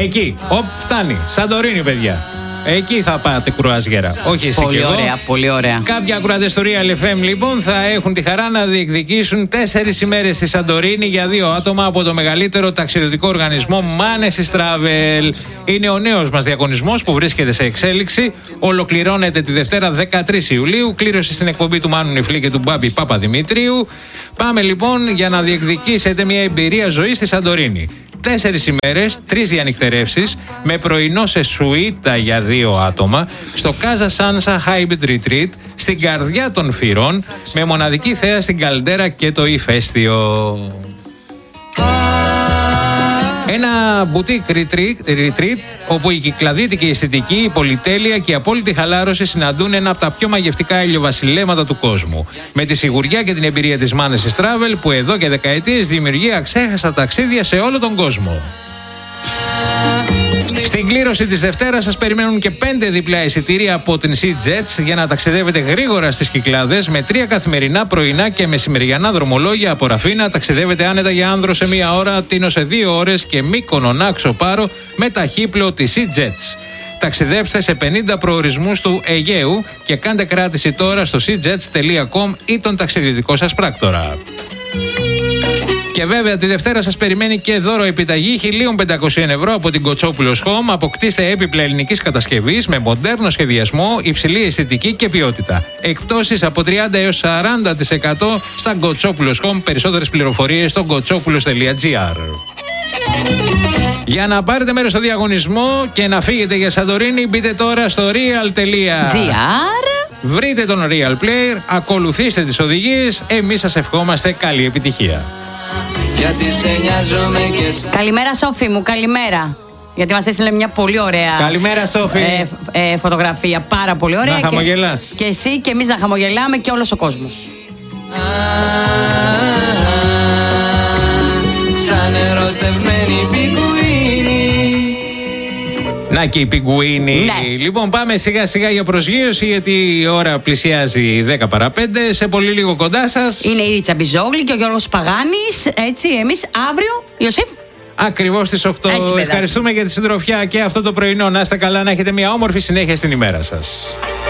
Εκεί, φτάνει. Σαντορίνη, παιδιά. Εκεί θα πάτε κρουαζιέρα. Όχι εσύ πολύ και ωραία, εγώ. πολύ ωραία. Κάποια ακροατές στο Real FM λοιπόν θα έχουν τη χαρά να διεκδικήσουν 4 ημέρες στη Σαντορίνη για 2 άτομα από το μεγαλύτερο ταξιδιωτικό οργανισμό Manesis Travel. Είναι ο νέος μας διαγωνισμός που βρίσκεται σε εξέλιξη. Ολοκληρώνεται τη Δευτέρα 13 Ιουλίου. Κλήρωση στην εκπομπή του Μάνου Νιφλή και του Μπάμπη Παπαδημητρίου. Πάμε λοιπόν για να διεκδικήσετε μια εμπειρία ζωής στη Σαντορίνη. 4 ημέρες, 3 διανυκτερεύσεις με πρωινό σε σουίτα για 2 άτομα στο Casa Sansa Hybrid Retreat στην καρδιά των Φυρών με μοναδική θέα στην Καλντέρα και το ηφαίστειο. Ένα boutique retreat όπου η κυκλαδίτικη αισθητική, η πολυτέλεια και η απόλυτη χαλάρωση συναντούν ένα από τα πιο μαγευτικά ηλιοβασιλέματα του κόσμου. Με τη σιγουριά και την εμπειρία της Manesis Travel που εδώ και δεκαετίες δημιουργεί αξέχαστα ταξίδια σε όλο τον κόσμο. Στην κλήρωση της Δευτέρας σας περιμένουν και 5 διπλά εισιτήρια από την SeaJets για να ταξιδεύετε γρήγορα στις Κυκλάδες με 3 καθημερινά, πρωινά και μεσημεριανά δρομολόγια από Ραφίνα. Ταξιδεύετε άνετα για Άνδρο σε 1 ώρα, Τίνο σε 2 ώρες και Μύκονο Νάξο Πάρο με ταχύπλο της SeaJets. Ταξιδέψτε σε 50 προορισμούς του Αιγαίου και κάντε κράτηση τώρα στο seajets.com ή τον ταξιδιωτικό σας πράκτορα. Και βέβαια τη Δευτέρα σας περιμένει και δώρο επιταγή 1.500 ευρώ από την Κοτσόπουλος Home. Αποκτήστε έπιπλα ελληνικής κατασκευής με μοντέρνο σχεδιασμό, υψηλή αισθητική και ποιότητα. Εκπτώσεις από 30 έως 40% στα Κοτσόπουλος Home. Περισσότερες πληροφορίες στο kotsopoulos.gr. Για να πάρετε μέρος στο διαγωνισμό και να φύγετε για Σαντορίνη, μπείτε τώρα στο real.gr. Βρείτε τον Real Player, ακολουθήστε τις οδηγίες. Εμείς σας ευχόμαστε καλή επιτυχία. Καλημέρα Σόφη μου, καλημέρα. Γιατί μας έστειλε μια πολύ ωραία καλημέρα Σόφη φωτογραφία, πάρα πολύ ωραία. Να χαμογελάς. Και εσύ και εμείς να χαμογελάμε και όλος ο κόσμος. Σαν ερωτευμένη πιγκουίνι. Να και η πιγκουίνι. Ναι. Λοιπόν, πάμε σιγά σιγά για προσγείωση, γιατί η ώρα πλησιάζει 10 παρά 5. Σε πολύ λίγο κοντά σας είναι η Ρίτσα Μπιζόγλη και ο Γιώργος Παγάνης. Έτσι, εμείς αύριο, Ιωσήφ. Ακριβώς στις 8. Έτσι, ευχαριστούμε για τη συντροφιά και αυτό το πρωινό. Να είστε καλά, να έχετε μια όμορφη συνέχεια στην ημέρα σας.